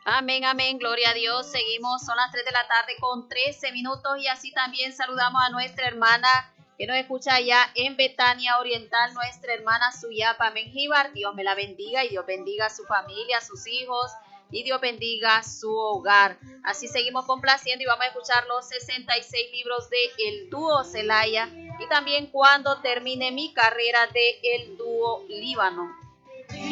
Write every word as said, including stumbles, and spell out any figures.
Amén, amén, gloria a Dios. Seguimos, son las tres de la tarde con trece minutos y así también saludamos a nuestra hermana que nos escucha allá en Betania Oriental, nuestra hermana Suyapa Mengíbar. Dios me la bendiga y Dios bendiga a su familia, a sus hijos y Dios bendiga su hogar. Así seguimos complaciendo y vamos a escuchar los sesenta y seis libros de El Dúo Celaya y también Cuando termine mi carrera de El Dúo Líbano.